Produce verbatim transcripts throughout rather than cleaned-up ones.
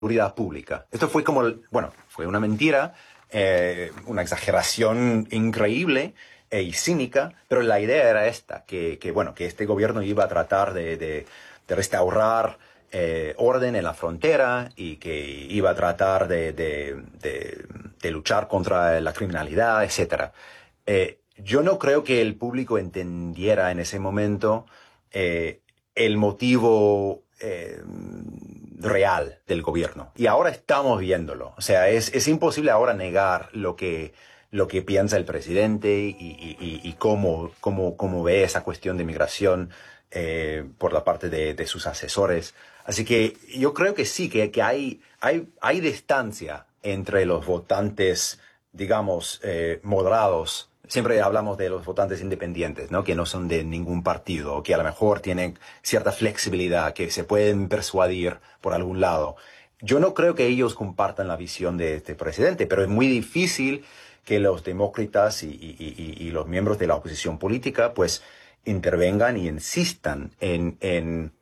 seguridad pública. Esto fue como, bueno, fue una mentira, eh, una exageración increíble eh, y cínica, pero la idea era esta, que, que bueno, que este gobierno iba a tratar de, de, de restaurar eh, orden en la frontera y que iba a tratar de, de, de, de luchar contra la criminalidad, etcétera. Eh, yo no creo que el público entendiera en ese momento eh, el motivo eh, real del gobierno. Y ahora estamos viéndolo. O sea, es, es imposible ahora negar lo que, lo que piensa el presidente y, y, y, y cómo, cómo, cómo ve esa cuestión de migración eh, por la parte de, de sus asesores. Así que yo creo que sí, que, que hay, hay, hay distancia entre los votantes, digamos, eh, moderados. Siempre hablamos de los votantes independientes, ¿no? Que no son de ningún partido, que a lo mejor tienen cierta flexibilidad, que se pueden persuadir por algún lado. Yo no creo que ellos compartan la visión de este presidente, pero es muy difícil que los demócratas y, y, y, y los miembros de la oposición política pues intervengan y insistan en, en,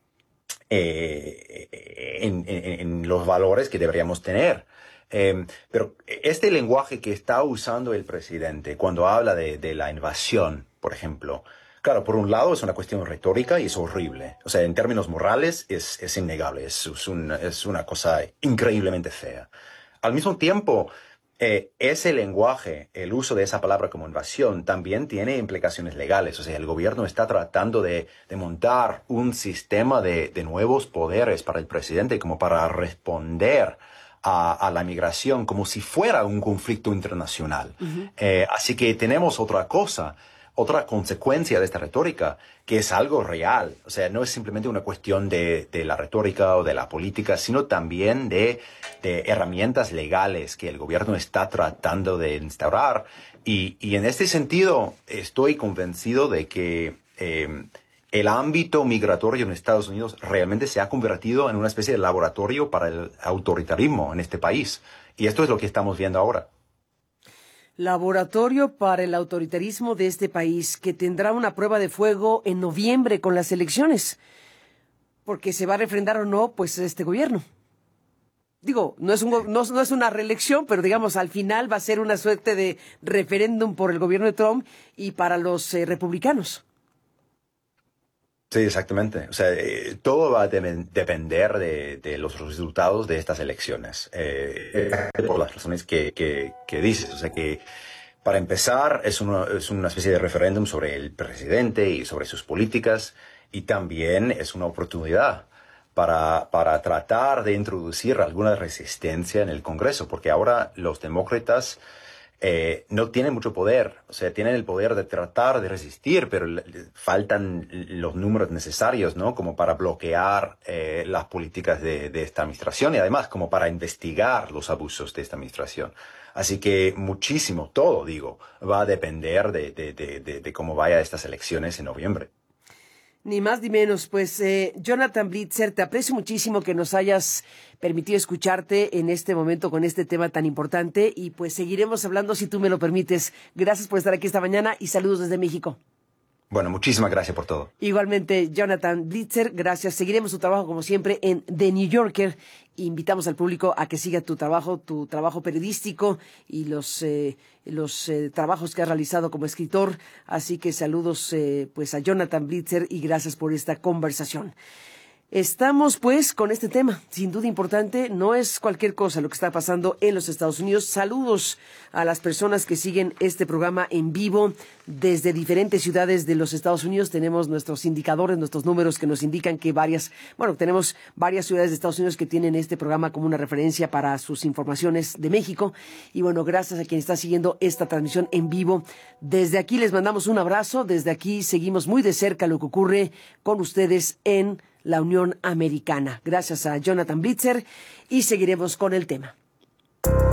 eh, en, en, en los valores que deberíamos tener. Eh, pero este lenguaje que está usando el presidente cuando habla de, de la invasión, por ejemplo, claro, por un lado es una cuestión retórica y es horrible. O sea, en términos morales es, es innegable, es, es, un, es una cosa increíblemente fea. Al mismo tiempo, eh, ese lenguaje, el uso de esa palabra como invasión, también tiene implicaciones legales. O sea, el gobierno está tratando de, de montar un sistema de, de nuevos poderes para el presidente como para responder A, a la migración como si fuera un conflicto internacional. Uh-huh. Eh, así que tenemos otra cosa, otra consecuencia de esta retórica, que es algo real. O sea, no es simplemente una cuestión de, de la retórica o de la política, sino también de, de herramientas legales que el gobierno está tratando de instaurar. Y, y en este sentido, estoy convencido de que eh, el ámbito migratorio en Estados Unidos realmente se ha convertido en una especie de laboratorio para el autoritarismo en este país. Y esto es lo que estamos viendo ahora. Laboratorio para el autoritarismo de este país, que tendrá una prueba de fuego en noviembre con las elecciones. Porque se va a refrendar o no, pues, este gobierno. Digo, no es, un, no, no es una reelección, pero digamos, al final va a ser una suerte de referéndum por el gobierno de Trump y para los eh, republicanos. Sí, exactamente. O sea, eh, todo va a de- depender de, de los resultados de estas elecciones, eh, por las razones que, que, que dices. O sea, que para empezar es una, es una especie de referéndum sobre el presidente y sobre sus políticas, y también es una oportunidad para, para tratar de introducir alguna resistencia en el Congreso, porque ahora los demócratas Eh, no tienen mucho poder. O sea, tienen el poder de tratar de resistir, pero le, le faltan los números necesarios, ¿no? Como para bloquear eh, las políticas de, de esta administración y además como para investigar los abusos de esta administración. Así que muchísimo, todo, digo, va a depender de, de, de, de, de cómo vaya estas elecciones en noviembre. Ni más ni menos. Pues, eh, Jonathan Blitzer, te aprecio muchísimo que nos hayas permitido escucharte en este momento con este tema tan importante y pues seguiremos hablando si tú me lo permites. Gracias por estar aquí esta mañana y saludos desde México. Bueno, muchísimas gracias por todo. Igualmente, Jonathan Blitzer, gracias. Seguiremos tu trabajo como siempre en The New Yorker. Invitamos al público a que siga tu trabajo, tu trabajo periodístico y los eh, los eh, trabajos que has realizado como escritor. Así que saludos eh, pues a Jonathan Blitzer y gracias por esta conversación. Estamos pues con este tema, sin duda importante, no es cualquier cosa lo que está pasando en los Estados Unidos. Saludos a las personas que siguen este programa en vivo desde diferentes ciudades de los Estados Unidos. Tenemos nuestros indicadores, nuestros números que nos indican que varias, bueno, tenemos varias ciudades de Estados Unidos que tienen este programa como una referencia para sus informaciones de México. Y bueno, gracias a quien está siguiendo esta transmisión en vivo. Desde aquí les mandamos un abrazo, desde aquí seguimos muy de cerca lo que ocurre con ustedes en la Unión Americana. Gracias a Jonathan Blitzer y seguiremos con el tema.